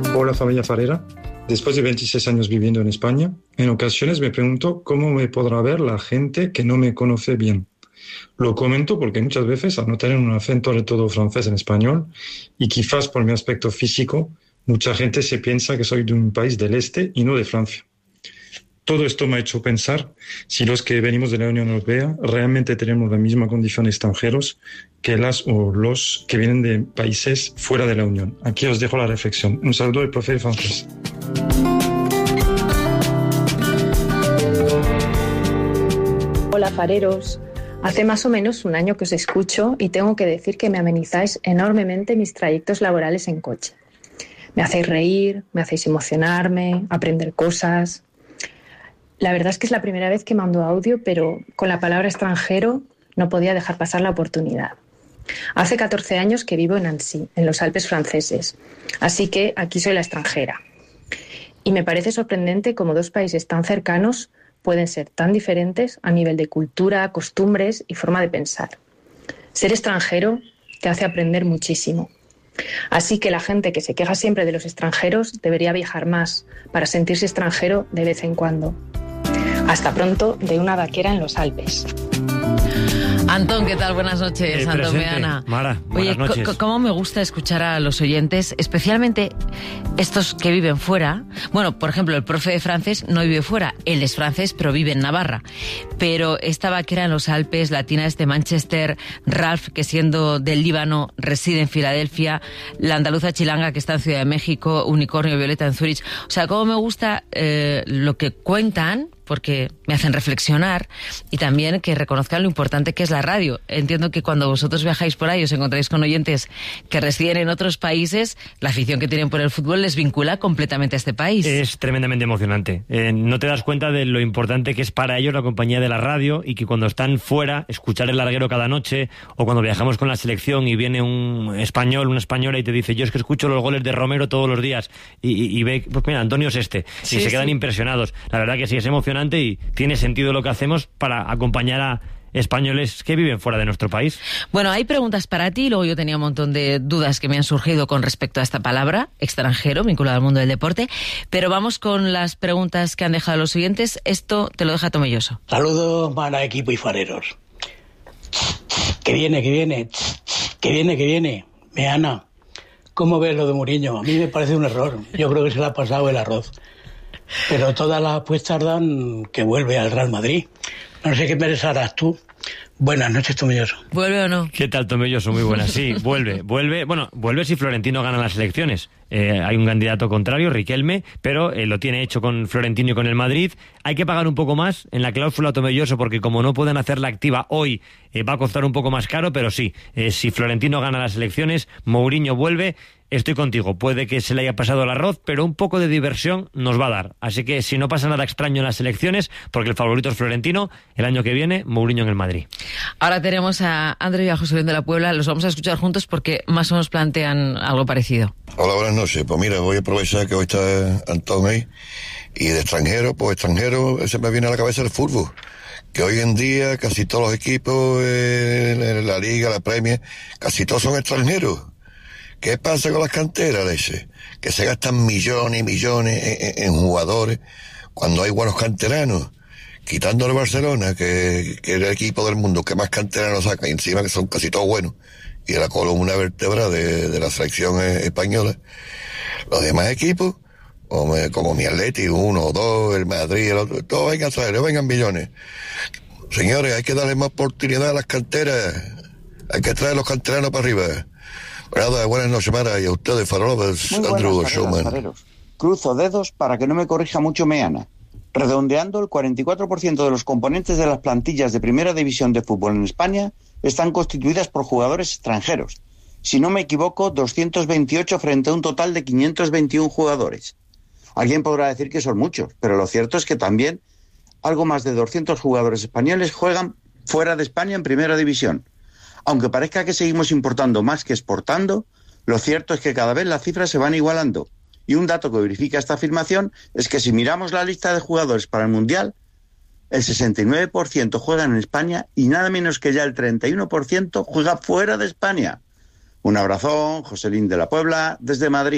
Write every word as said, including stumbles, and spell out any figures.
Hola familia farera. Después de veintiséis años viviendo en España, en ocasiones me pregunto cómo me podrá ver la gente que no me conoce bien. Lo comento porque muchas veces, al no tener un acento de todo francés en español, y quizás por mi aspecto físico, mucha gente se piensa que soy de un país del este y no de Francia. Todo esto me ha hecho pensar si los que venimos de la Unión Europea realmente tenemos la misma condición de extranjeros que las o los que vienen de países fuera de la Unión. Aquí os dejo la reflexión. Un saludo del profe de francés. Hola fareros. Hace más o menos un año que os escucho y tengo que decir que me amenizáis enormemente mis trayectos laborales en coche. Me hacéis reír, me hacéis emocionarme, aprender cosas. La verdad es que es la primera vez que mando audio, pero con la palabra extranjero no podía dejar pasar la oportunidad. Hace catorce años que vivo en Nancy, en los Alpes franceses, así que aquí soy la extranjera. Y me parece sorprendente cómo dos países tan cercanos pueden ser tan diferentes a nivel de cultura, costumbres y forma de pensar. Ser extranjero te hace aprender muchísimo. Así que la gente que se queja siempre de los extranjeros debería viajar más para sentirse extranjero de vez en cuando. Hasta pronto, de una vaquera en los Alpes. Antón, ¿qué tal? Buenas noches, Eh, Antón presente. Meana. Mara, Oye, buenas noches. c- cómo me gusta escuchar a los oyentes, especialmente estos que viven fuera. Bueno, por ejemplo, el profe de francés no vive fuera, él es francés, pero vive en Navarra. Pero esta vaquera en los Alpes, Latina es de Manchester, Ralph, que siendo del Líbano reside en Filadelfia, la andaluza chilanga que está en Ciudad de México, Unicornio Violeta en Zurich. O sea, cómo me gusta eh, lo que cuentan, porque me hacen reflexionar, y también que reconozcan lo importante que es la radio. Entiendo que cuando vosotros viajáis por ahí os encontráis con oyentes que residen en otros países, la afición que tienen por el fútbol les vincula completamente a este país. Es tremendamente emocionante. Eh, no te das cuenta de lo importante que es para ellos la compañía de la radio, y que cuando están fuera, escuchar el larguero cada noche, o cuando viajamos con la selección y viene un español, una española y te dice, yo es que escucho los goles de Romero todos los días, y, y, y ve, pues mira, Antonio es este, Sí, y se quedan sí. impresionados. La verdad que sí, es emocionante y tiene sentido lo que hacemos para acompañar a españoles que viven fuera de nuestro país. Bueno, hay preguntas para ti, luego yo tenía un montón de dudas que me han surgido con respecto a esta palabra, extranjero, vinculado al mundo del deporte, pero vamos con las preguntas que han dejado los oyentes. Esto te lo deja Tomelloso. Saludos para equipo y fareros. Que viene, que viene, que viene, que viene. Meana, ¿cómo ves lo de Mourinho? A mí me parece un error. Yo creo que se le ha pasado el arroz. Pero todas las apuestas dan que vuelve al Real Madrid. No sé qué pensarás tú. Buenas noches, Tomelloso. ¿Vuelve o no? ¿Qué tal, Tomelloso? Muy buena. Sí, vuelve, vuelve. Bueno, vuelve si Florentino gana las elecciones. Eh, hay un candidato contrario, Riquelme, pero eh, lo tiene hecho con Florentino y con el Madrid. Hay que pagar un poco más en la cláusula, Tomelloso, porque como no pueden hacerla activa hoy, eh, va a costar un poco más caro, pero sí, eh, si Florentino gana las elecciones, Mourinho vuelve. Estoy contigo, puede que se le haya pasado el arroz, pero un poco de diversión nos va a dar. Así que si no pasa nada extraño en las elecciones, porque el favorito es Florentino, el año que viene, Mourinho en el Madrid. Ahora tenemos a André y a José Luis de la Puebla, los vamos a escuchar juntos porque más o menos plantean algo parecido. Hola, buenas noches. Pues mira, voy a aprovechar que hoy está Antón ahí, y de extranjero, pues extranjero, se me viene a la cabeza el fútbol. Que hoy en día casi todos los equipos, eh, la Liga, la Premier, casi todos son extranjeros. ¿Qué pasa con las canteras, leche? Que se gastan millones y millones en, en, en jugadores cuando hay buenos canteranos. Quitando el Barcelona, que, que es el equipo del mundo que más canteranos saca, y encima que son casi todos buenos, y la columna vertebral de, de la selección española. Los demás equipos, como, como mi Atleti, uno o dos, el Madrid, el otro, todos vengan a traer, vengan millones. Señores, hay que darle más oportunidad a las canteras. Hay que traer los canteranos para arriba. Nada, buenas noches, Mara, y a ustedes, farolas, Andrew Showman. Cruzo dedos para que no me corrija mucho Meana. Redondeando, el cuarenta y cuatro por ciento de los componentes de las plantillas de primera división de fútbol en España están constituidas por jugadores extranjeros. Si no me equivoco, doscientos veintiocho frente a un total de quinientos veintiuno jugadores. Alguien podrá decir que son muchos, pero lo cierto es que también algo más de doscientos jugadores españoles juegan fuera de España en primera división. Aunque parezca que seguimos importando más que exportando, lo cierto es que cada vez las cifras se van igualando. Y un dato que verifica esta afirmación es que si miramos la lista de jugadores para el Mundial, el sesenta y nueve por ciento juegan en España y nada menos que ya el treinta y uno por ciento juega fuera de España. Un abrazón, Joselín de la Puebla, desde Madrid.